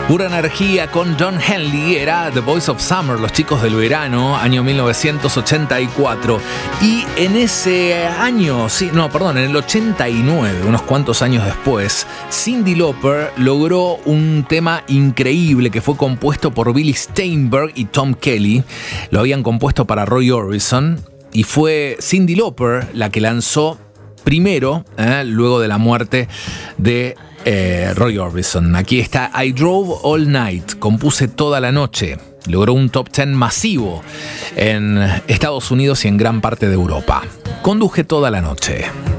Pura energía con Don Henley, era The Boys of Summer, los chicos del verano, año 1984. Y en ese año, en el 89, unos cuantos años después, Cyndi Lauper logró un tema increíble que fue compuesto por Billy Steinberg y Tom Kelly. Lo habían compuesto para Roy Orbison y fue Cyndi Lauper la que lanzó primero, luego de la muerte de Roy Orbison. Aquí está I Drove All Night, compuse toda la noche. Logró un top 10 masivo en Estados Unidos y en gran parte de Europa. Conduje toda la noche.